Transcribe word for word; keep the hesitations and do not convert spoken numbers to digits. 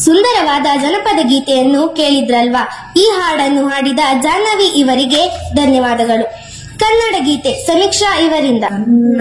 ಸುಂದರವಾದ ಜನಪದ ಗೀತೆಯನ್ನು ಕೇಳಿದ್ರಲ್ವಾ? ಈ ಹಾಡನ್ನು ಹಾಡಿದ ಜಾಹ್ನವಿ ಇವರಿಗೆ ಧನ್ಯವಾದಗಳು. ಕನ್ನಡ ಗೀತೆ ಸಮೀಕ್ಷಾ ಇವರಿಂದ.